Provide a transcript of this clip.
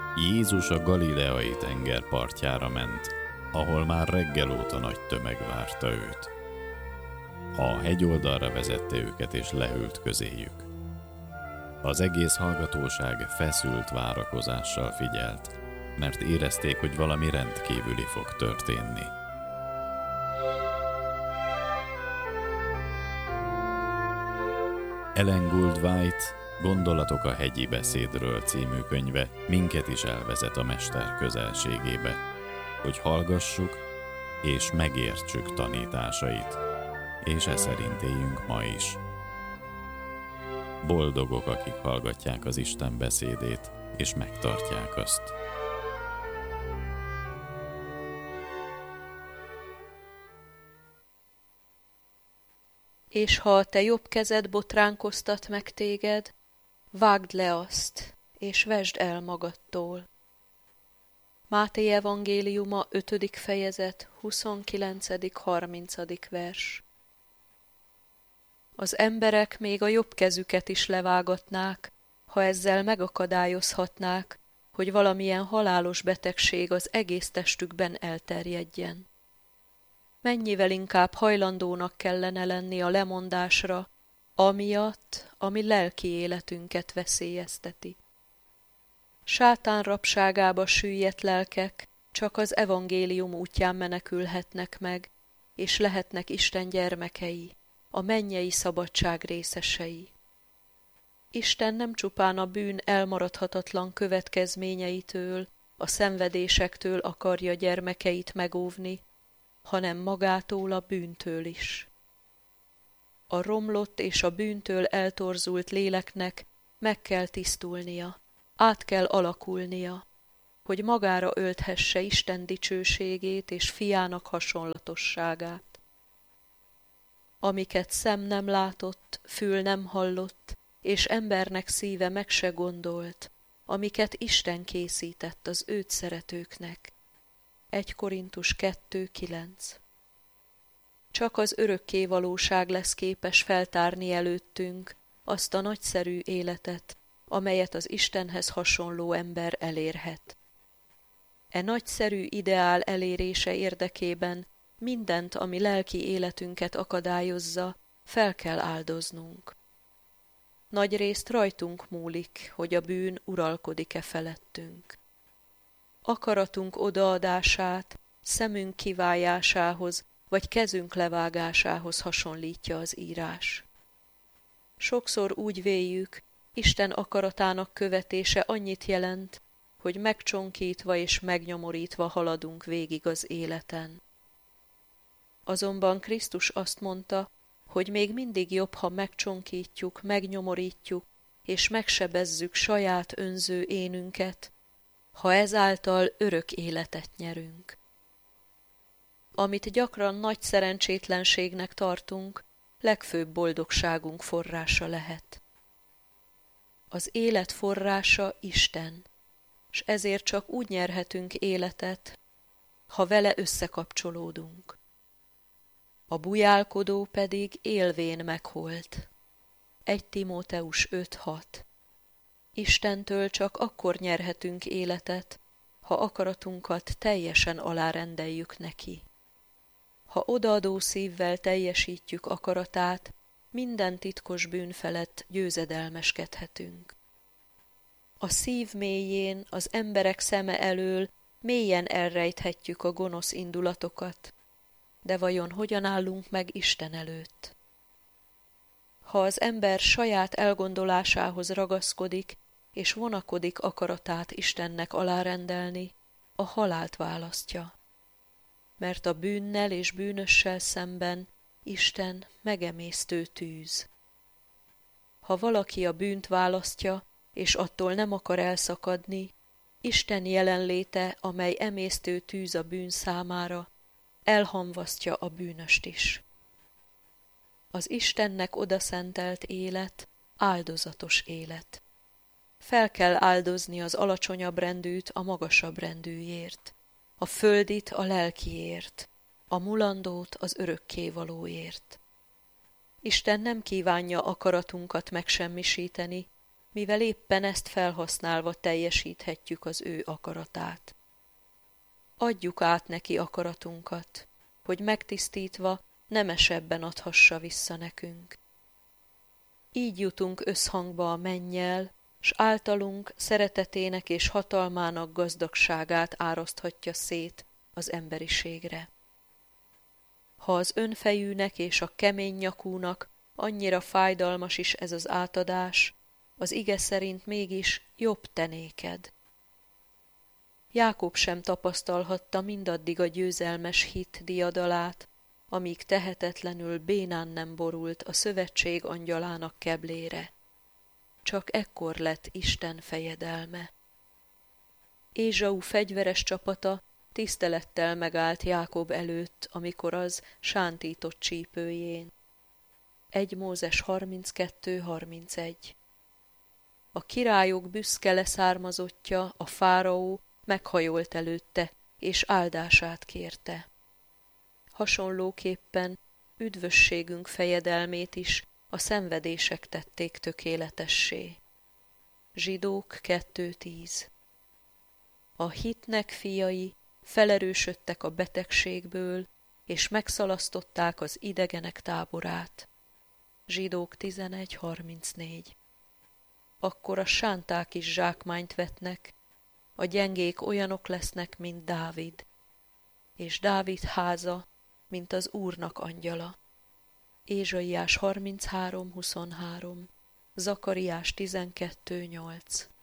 Jézus a Galileai tenger partjára ment, ahol már reggel óta nagy tömeg várta őt. A hegyoldalra vezette őket és leült közéjük. Az egész hallgatóság feszült várakozással figyelt, mert érezték, hogy valami rendkívüli fog történni. Ellen Goldwhite Gondolatok a hegyi beszédről című könyve minket is elvezet a mester közelségébe, hogy hallgassuk és megértsük tanításait, és e szerint éljünk ma is. Boldogok, akik hallgatják az Isten beszédét, és megtartják azt. És ha a te jobb kezed botránkoztat meg téged, vágd le azt, és vesd el magadtól. Máté evangéliuma 5. fejezet 29.-30. vers. Az emberek még a jobb kezüket is levágatnák, ha ezzel megakadályozhatnák, hogy valamilyen halálos betegség az egész testükben elterjedjen. Mennyivel inkább hajlandónak kellene lenni a lemondásra, amiatt, ami lelki életünket veszélyezteti. Sátán rabságába süllyedt lelkek csak az evangélium útján menekülhetnek meg, és lehetnek Isten gyermekei, a mennyei szabadság részesei. Isten nem csupán a bűn elmaradhatatlan következményeitől, a szenvedésektől akarja gyermekeit megóvni, hanem magától a bűntől is. A romlott és a bűntől eltorzult léleknek meg kell tisztulnia, át kell alakulnia, hogy magára ölthesse Isten dicsőségét és fiának hasonlatosságát. Amiket szem nem látott, fül nem hallott, és embernek szíve meg se gondolt, amiket Isten készített az őt szeretőknek. 1 Korintus 2.9. Csak az örökké valóság lesz képes feltárni előttünk azt a nagyszerű életet, amelyet az Istenhez hasonló ember elérhet. E nagyszerű ideál elérése érdekében mindent, ami lelki életünket akadályozza, fel kell áldoznunk. Nagyrészt rajtunk múlik, hogy a bűn uralkodik-e felettünk. Akaratunk odaadását, szemünk kivájásához, vagy kezünk levágásához hasonlítja az írás. Sokszor úgy véljük, Isten akaratának követése annyit jelent, hogy megcsonkítva és megnyomorítva haladunk végig az életen. Azonban Krisztus azt mondta, hogy még mindig jobb, ha megcsonkítjuk, megnyomorítjuk és megsebezzük saját önző énünket, ha ezáltal örök életet nyerünk. Amit gyakran nagy szerencsétlenségnek tartunk, legfőbb boldogságunk forrása lehet. Az élet forrása Isten, s ezért csak úgy nyerhetünk életet, ha vele összekapcsolódunk. A bujálkodó pedig élvén meghalt. 1 Timóteus 5.6. Istentől csak akkor nyerhetünk életet, ha akaratunkat teljesen alárendeljük neki. Ha odaadó szívvel teljesítjük akaratát, minden titkos bűn felett győzedelmeskedhetünk. A szív mélyén, az emberek szeme elől mélyen elrejthetjük a gonosz indulatokat, de vajon hogyan állunk meg Isten előtt? Ha az ember saját elgondolásához ragaszkodik, és vonakodik akaratát Istennek alárendelni, a halált választja. Mert a bűnnel és bűnössel szemben Isten megemésztő tűz. Ha valaki a bűnt választja, és attól nem akar elszakadni, Isten jelenléte, amely emésztő tűz a bűn számára, elhamvasztja a bűnöst is. Az Istennek odaszentelt élet áldozatos élet. Fel kell áldozni az alacsonyabb rendűt a magasabb rendűért, a földit a lelkiért, a mulandót az örökkévalóért. Isten nem kívánja akaratunkat megsemmisíteni, mivel éppen ezt felhasználva teljesíthetjük az ő akaratát. Adjuk át neki akaratunkat, hogy megtisztítva nemesebben adhassa vissza nekünk. Így jutunk összhangba a mennyel, s általunk szeretetének és hatalmának gazdagságát áraszthatja szét az emberiségre. Ha az önfejűnek és a kemény nyakúnak annyira fájdalmas is ez az átadás, az ige szerint mégis jobb te néked. Jákob sem tapasztalhatta mindaddig a győzelmes hit diadalát, amíg tehetetlenül bénán nem borult a szövetség angyalának keblére. Csak ekkor lett Isten fejedelme. Ézsau fegyveres csapata tisztelettel megállt Jákob előtt, amikor az sántított csípőjén. 1 Mózes 32:31. A királyok büszke leszármazottja, a fáraó meghajolt előtte, és áldását kérte. Hasonlóképpen üdvösségünk fejedelmét is a szenvedések tették tökéletessé. Zsidók 2:10. A hitnek fiai felerősödtek a betegségből, és megszalasztották az idegenek táborát. Zsidók 11:34. Akkor a sánták is zsákmányt vetnek, a gyengék olyanok lesznek, mint Dávid, és Dávid háza, mint az Úrnak angyala. Ézsaiás 33:23, Zakariás 12:8.